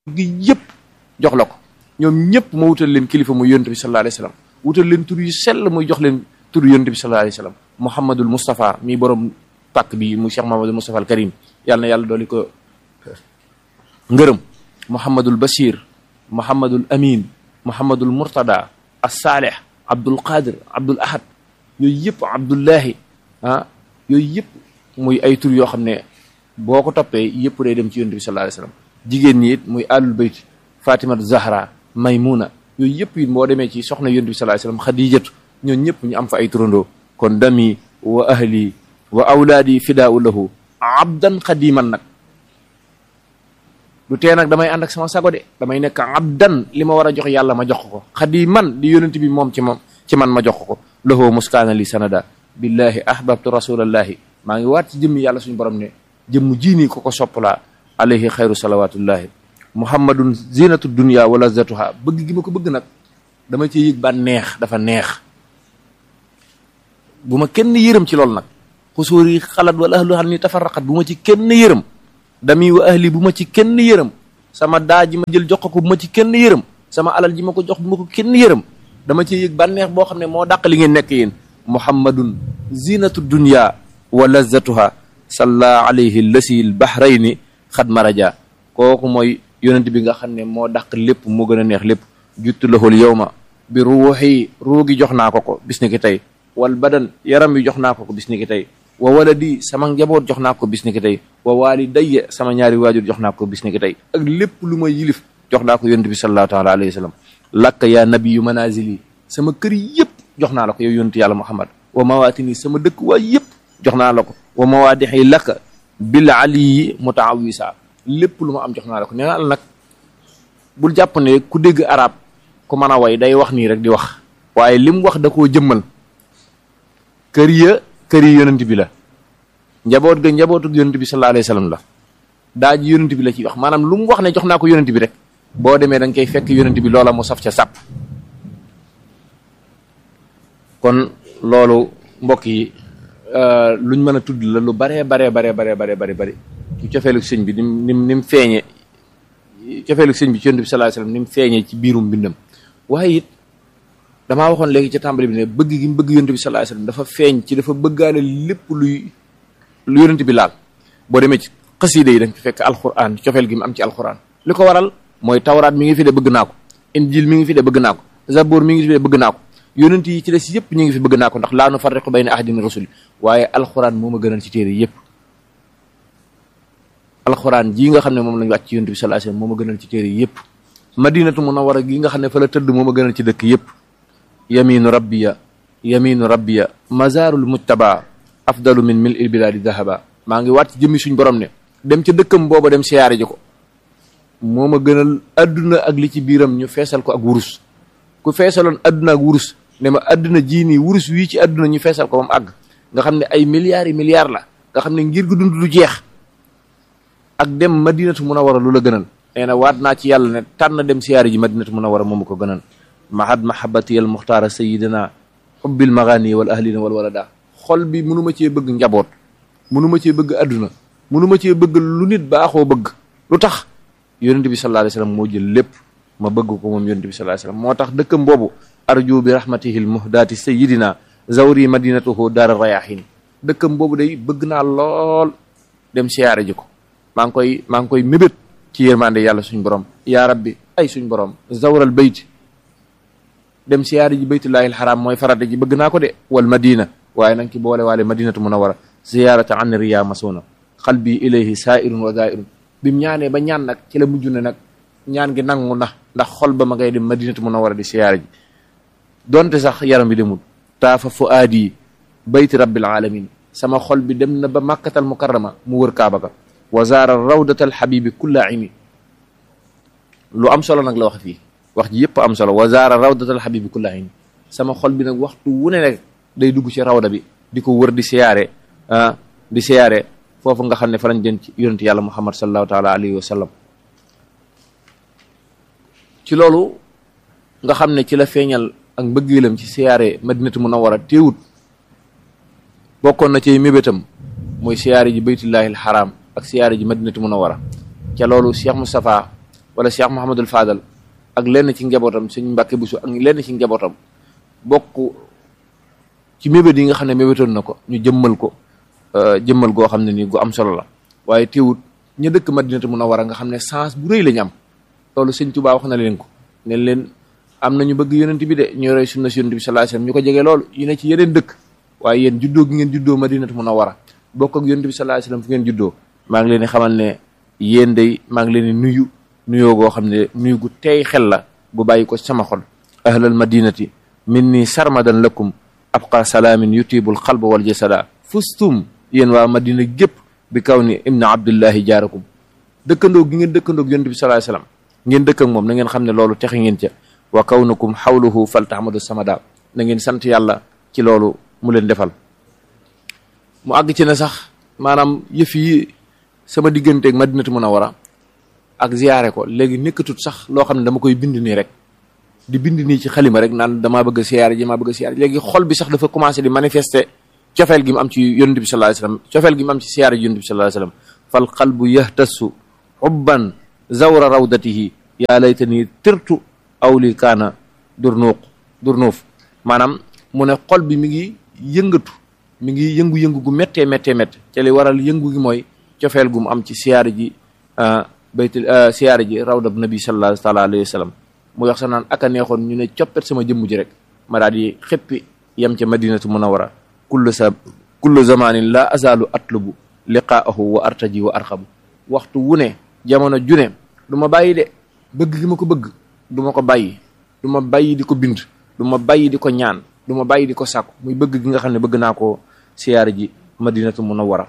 gi yëpp jox la ko ñoom ñëpp ma wutal leen kilifa muy yonent bi sallallahu alayhi wasallam wutal leen tur yu sell muy jox leen tur yonent bi sallallahu alayhi wasallam Muhammadul Mustafa mi borom pàkk bi mu Cheikh Mahamadul Mustafa al Karim yàlla na yàlla dooli ko ngërëm Muhammadul Bashir Muhammadul Amin Muhammadul Murtada as-Salih Abdul Qadir Abdul Ahad yooyu yëpp Abdullahi yooyu yëpp muy ay tur yoo xam ne boo ko toppee yëpp day dem ci yonent bi sallallahu alayhi wasallam jigéen ñi it muy alul bayt Fatimatu Zahra Maymuna yooyu yëpp it boo demee ci soxna yonent bi sallallahu alayhi wasallam Xadijatu ñoo ñëpp ñu am fa ay turandoo kon dami wa ahli wa awlaadi fidaau lahu abdan xadiman nag du tee nag damay ànd ak sama sago de damay nekk abdan li ma war a jox yàlla ma jox ko xadiman di yonent bi moom ci man ma jox ko lahu muskaana li sanada billahi ahbabtu rasulallahi maa ngi waat ci jëmmi yàlla suñu borom ne jëmmu jiinii ko ko soppalaa alayhi xayru salawatullahi muhammadun zinatu dunya wa lazatuha bëgg gi ma ko bëgg nag dama ci yëg ba neex dafa neex bu ma kenn yërëm ci loolu nag xusóori xalat wala ahlu xam ni tafarraqat bu ma ci kenn yërëm dami wa ahli bu ma ci kenn yërëm sama daa ji ma jël jox ko bu ma ci kenn yërëm sama alal ji ma ko jox bu ma ko kenn yërëm dama ci yëg bànneex boo xam ne moo dàq li ngeen nekk yéen muhammadun zinatu dunya wa lazatuha salla alayhi lasi l bahrayni xad maraja kooku mooy yonent bi nga xam ne moo dàq lépp moo gën a neex lépp juttu lahul yawma bi ruuxi ruugi jox naa ko bis ni ki tey wal badan yaram bi jox naa ko bis ni ki tey wa waladi sama njaboot jox naa ko bis ni ki tey wa walidayya sama ñaari waajur jox naa ko bis ni ki tey ak lépp lu ma yilif jox naa ko yonent bi sallallahu taala alayhi wa sallam lakka yaa nabiyu manazili sama kër yëpp jox naa la ko yow yonent yàlla Muhammad wa mawatini sama dëkk waay yëpp jox naa la ko wa mawadixi lakka bil aliyi mutaawisa lépp lu ma am jox naa la ko nee naa la nag bul jàpp ne ku dégg arab ku mën a way day wax nii rek di wax waaye li mu wax da koo jëmmal kër yi yonent bi la njaboot ga njabootu yonent bi sallallahu alayhi wasallam la daa ji yonent bi la ciy wax maanaam lu mu wax ne jox naa ko yonent bi rek boo demee da nga koy fekk yonent bi loola mu saf ca sàpp kon loolu mbokk yi luñ mën a tudd la lu baree bari ci cofeelu sëñ bi ni mu feeñe cofeelu sëñ bi ci yonent bi sallallahu alayhi wasallam ni mu feeñee ci biirum mbindam waaye it damaa waxoon léegi ca tàmbali bi ne bëgg gi mu bëgg yonent bi sallallahu alayhi wasallam dafa feeñ ci dafa bëggaale lépp lu yonent bi laal boo demee ci xasiida yi da nga ci fekk alquran cofeel gi mu am ci alquran li ko waral mooy tawraat mi ngi fi de bëgg naa ko injil mi ngi fi de bëgg naa ko zabur mi ngi fi de bëgg naa ko yonent yi ci des yëpp ñu ngi fi bëgg naa ko ndax laa nufarriqu bayna ahadin min rusuli waaye alquran moo ma gënal ci téere yëpp alquran jii nga xam ne moom lañu wàcc ci yonent bi sallallahu alayhi wasallam moo ma gënal ci téere yëpp madinatu munawwara gi nga xam ne fa la tëdd moo ma gënal ci dëkk yëpp yaminu rabbiya mazarul mujtaba afdalu min mil il biladi dahaba maa ngi waat ci jëmmi suñ borom ne dem ca dëkkam booba dem siyaare ji ko moo ma gënal adduna ak li ci biiram ñu feesal ko ak wurus ku feesaloon adduna ak wurus ne ma adduna jii nii wurus wii ci adduna ñu feesal ko ba mu àgg nga xam ne ay milliards yi milliards la nga xam ne ngir gu dund du jeex ak dem madinatu munawwara lu la gënal nee na waat naa ci yàlla ne tànn dem siyaare ji madinatu munawwara moomu ko gënal mahad mahabati al muxtaara sayidina xubbil maghani wal ahlina wal walada xol bi mënuma cee bëgg njaboot mënuma cee bëgg adduna mënuma cee bëgg lu nit baaxoo bëgg lu tax yonent bi sallallahu alayhi wasallam moo jël lépp ma bëgg ko moom yonent bi sallallahu alayhi wasallam moo tax dëkkam boobu arju bi rahmatihil muhdaati sayidina zawri madinatuhu daara rayahin dëkkam boobu day bëgg naa lool dem siyaare ji ko maa ngi koy mébét ci yërmande yàlla suñ borom yaa rabbi ay suñ borom zawral bayt dem siyaare ji baytullahil haram mooy farata ji bëgg naa ko de wal madina waaye nanga ci boole waale madinatu munawwara ziyarata an riya masuna qalbi ilayhi sa'irun wa za'irun bi mu ñaanee ba ñaan nag ci la mujj ne nag ñaan gi nangu na ndax xol ba ma ngay dem madinatu munawwara di siyaare ji donte sax yaram bi demul taafa fuaadi bayti rabbil alamin sama xol bi dem na ba makkatal mukarrama mu wër kaaba ga wa zaara rawdatal habibi kulla ayni lu am solo nag la wax fii wax ji yëpp am solo wa zaara rawdatal habibi kulla ayni sama xol bi nag waxtu wu ne rek day dugg ci rawda bi di ko wër di siyaare foofu nga xam ne fa lañ jën ci yonent yàlla muhammad sallallahu taala alayhi wa sallam ci loolu nga xam ne ci la feeñal ak mbëggeelam ci siyaare madinatu munawwara teewut bokkoon na ci mébétam mooy siyaare ji baytullahil haram ak siyaare ji madinatu munawwara ca loolu Cheikh Moustapha wala Cheikh Mouhamadul Fadal ak lenn ci njabootam sëñ Mbàkke Buso ak lenn ci njabootam bokk ci mébét yi nga xam ne mébétoon na ko ñu jëmmal ko jëmmal goo xam ne nii gu am solo la. waaye teewut ña dëkk Madinatu Munawwara nga xam ne chance bu rëy la ñu am loolu sëñ Tuubaa wax na leen ko ne leen am na ñu bëgg yonent bi de ñu roy sunna si yonent bi sallallahu alayhi wasallam ñu ko jege loolu yu ne ci yeneen dëkk waaye yéen juddoo gi ngeen juddoo Madinatu Munawwara bokk ak yonent bi sallallahu alayhi wasallam fu ngeen juddoo maa ngi leen di xamal ne yéen day maa ngi leen di nuyu nuyoo goo xam ne nuyu gu teey xel la gu bàyyi ko sama xol ahlal madinati minni sarmadan lakum abqa salaamin yutibul xalba wal jasada fustum yéen waa Madina gépp bi kaw ni ibna abdullahi jaarakum dëkkandoo gi ngeen dëkkandoo yonent bi sallallahu alayhi wasallam ngeen dëkk ak moom na ngeen xam ne loolu texe ngeen ca wa kawnukum xawluhu faltahmadu samada na ngeen sant yàlla ci loolu mu leen defal mu àgg ci ne sax maanaam yëf yi sama digganteeg Madinatu Munawwara ak ziyaare ko léegi nekkatut sax loo xam ne dama koy bind nii rek di bind nii ci xalima rek naan damaa bëgg a siyaare ji maa bëgg a siyaare léegi xol bi sax dafa commencé di manifester cofeel gi mu am ci yonent bi sallallahu alayhi wasallam cofeel gi mu am ci siyaare ji yonent bi sallallahu alayhi wasallam fal qalbu yahtassu hubban zawra rawdatihi yaa laytani tirtu aw li kaana durnuuf maanaam mu ne xol bi mi ngi yëngatu mi ngi yëngu-yëngu gu méttee ca li waral yëngu gi mooy cofeel gu mu am ci siyaare ji siyaare ji rawdab nabi sallallahu alayhi wasallam mu wax sa naan aka neexoon ñu ne coppet sama jëmm ji rek ma daal di xëppi yem ca Madinatu Munawwara kullu zamanin la azalu atlubu liqaahu wa artaji wa arxabu waxtu wu ne jamono june du ma bàyyi de bëgg gi ma ko bëgg du ma ko bàyyi du ma bàyyi di ko bind du ma bàyyi di ko ñaan du ma bàyyi di ko sàkku muy bëgg gi nga xam ne bëgg naa ko siyaare ji Madinatu Munawwara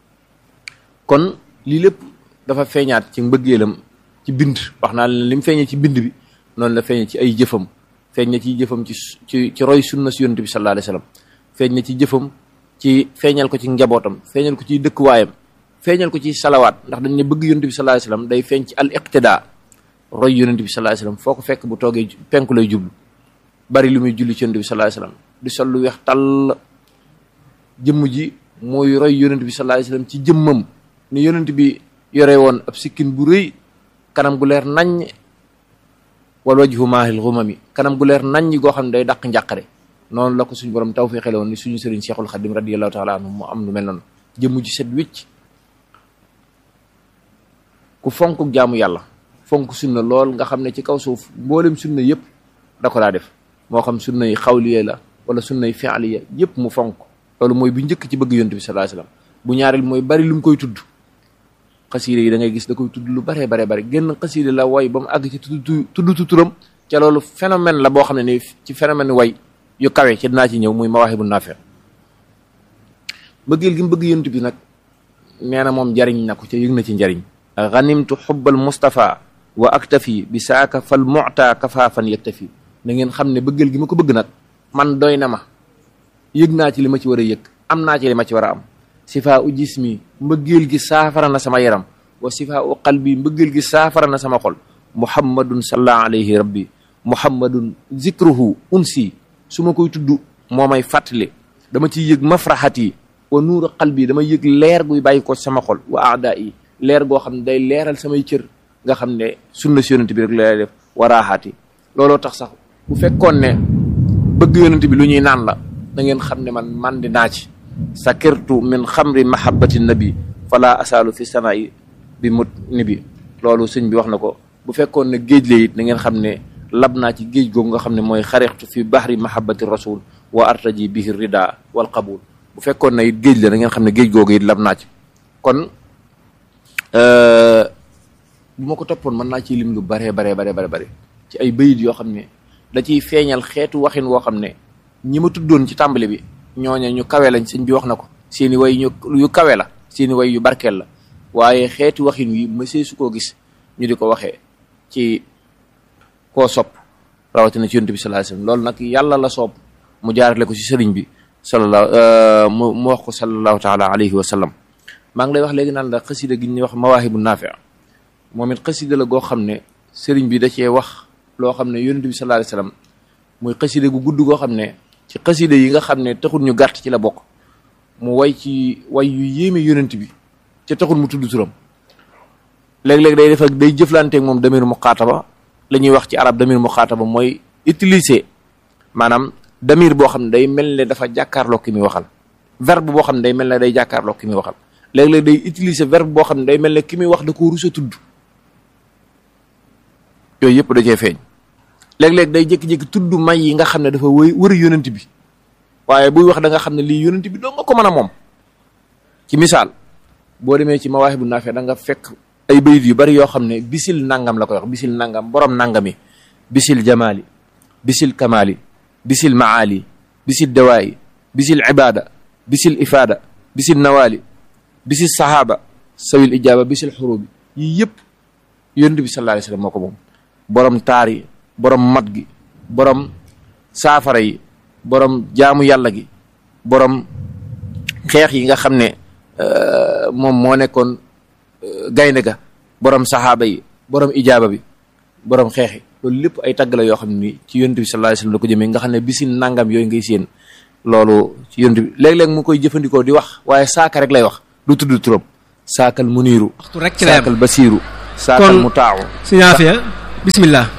kon lii lépp dafa feeñaat ci mbëggeelam ci bind wax naa leen li mu feeñee ci bind bi noonu la feeñee ci ay jëfam feeñ na ci jëfam ci roy sunna si yonent bi sallallahu alayhi wasallam feeñ na ci jëfam ci feeñal ko ci njabootam feeñal ko ci dëkkuwaayam feeñal ko ci salawaat ndax dañ ne bëgg yonent bi sallallahu alayhi wasallam day feeñ ci al iqtidaa roy yonent bi sallallahu alayhi wasallam foo ko fekk bu toogee penku lay jublu bari lu muy julli ci yonent bi sallallahu alayhi wasallam di sol lu weex tàll jëmm ji mooy roy yonent bi sallallahu alayhi wasallam ci jëmmam ni yonent bi yore woon ab sikkin bu rëy kanam gu leer naññ wal wajhu maahil ghumami kanam gu leer naññ goo xam ne day dàq njàqare noonu la ko suñu borom tawfiixale woon ni suñu sëriñ Cheikhul Khadim radiyallahu ta'ala anhu mu am lu mel noonu jëmm ji set wicc ku fonk jaamu yàlla fonk sunna lool nga xam ne ci kaw suuf mboolem sunna yëpp da ko daa def moo xam sunna yi xawliye la wala sunna yi fi'liye yëpp mu fonk loolu mooy bu njëkk ci bëgg yonent bi sallallahu alayhi wasallam bu ñaareel mooy bari lu mu koy tudd xasiide yi da ngay gis da koy tudd lu bare génn xasiide la way ba mu àgg ci tudd turam ca loolu phénomène la boo xam ne ni ci phénomène way yu kawe ci dinaa ci ñëw muy Mawaahibu Naafi' bëggeel gi mu bëgg yonent bi nag nee na moom jariñ na ko ca yëg na ci njariñ ganimtu xubbal Mustafa wa aktafi bi saaka fal mu'ta kafaafan yaktafi na ngeen xam ne bëggeel gi ma ko bëgg nag man doy na ma yëg naa ci li ma ci war a yëg am naa ci li ma ci war a am sifaa u jismi mbëggeel gi saafara na sama yaram wa sifaa u qalbi mbëggeel gi saafara na sama xol muhammadun sallallahu alayhi rabbi muhammadun zikruhu unsi su ma koy tudd moo may fàttali dama ciy yëg mafraxati wa nuura qalbi dama yëg leer guy bàyyi ko sama xol wa aada yi leer goo xam ne day leeral samay cër nga xam ne sunna si yonent bi rek lay def wa raaxaati looloo tax sax bu fekkoon ne bëgg yonent bi lu ñuy naan la da ngeen xam ne man di naa ci sakirtu min xamri mahabbati nabi fala asaalu fi sanaa'i bi mut ni bi loolu sëñ bi wax na ko bu fekkoon ne géej la it da ngeen xam ne lab naa ci géej googu nga xam ne mooy xarixtu fi bahri mahabbati rasul wa artaji bihi rida wal qabul bu fekkoon ne it géej la da ngeen xam ne géej googu it lab naa ci kon bu ma ko toppoon mën naa ciy lim lu bare ci ay bayit yoo xam ne da ciy feeñal xeetu waxin woo xam ne ñi ma tuddoon ci tàmbali bi ñooña ñu kawe lañ sëñ bi wax na ko seeni way yu kawe la seeni way yu barkeel la waaye xeetu waxin wi mësee su koo gis ñu di ko waxee ci koo sopp rawatina ci yonent bi sallallahu alayhi wasallam loolu nag yàlla la soob mu jaarale ko ci sëriñ bi mu wax ko sallallahu taala alayhi wa sallam maa ngi lay wax léegi naan la xasida gi ñuy wax Mawaahibu Naafi' moom it xasida la goo xam ne sëriñ bi da cee wax loo xam ne yonent bi sallallahu alayhi wasallam muy xasida gu gudd goo xam ne ci xasida yi nga xam ne taxul ñu gàtt ci la bokk mu way ci way yu yéeme yonent bi ca taxul mu tudd turam léeg-léeg day def ak day jëflanteeg moom damir muxaataba la ñuy wax ci arab damir muxaataba mooy utiliser maanaam damir boo xam ne day mel ne dafa jàkkaarloo ki muy waxal verbe boo xam ne day mel ne day jàkkaarloo ki muy waxal léeg-léeg day utiliser verbe boo xam ne day mel ne ki muy wax da ko rus a tudd yooyu yëpp da cee feeñ léeg-léeg day jékki-jékki tudd may yi nga xam ne dafa wër yonent bi waaye buy wax da nga xam ne lii yonent bi doo nga ko mën a moom ci misaal boo demee ci mawaahibu naafi da nga fekk ay bayit yu bari yoo xam ne bisil nangam la koy wax bisil nangam borom nangami bisil jamaali bisil kamaali bisil maali bisil dawaayi bisil ibaada bisil ifaada bisil nawaali bisil sahaaba sawil ijaaba bisil xurubi yii yëpp yonent bi sallallahu alayhi wasallam moo ko moom borom taar yi borom mat gi borom saafara yi borom jaamu yàlla gi borom xeex yi nga xam ne moom moo nekkoon gaynde ga borom saxaaba yi borom ijaaba bi borom xeex yi loolu lépp ay tagg la yoo xam ne nii ci yonent bi sallallahu alayhi wasallam la ko jëmee nga xam ne bisin nangam yooyu ngay séen loolu ci yonent bi léeg-léeg mu koy jëfandikoo di wax waaye saaka rek lay wax du tudd turam saakal muniiru saakal basiiru saakal mutaawu si Afia bismillah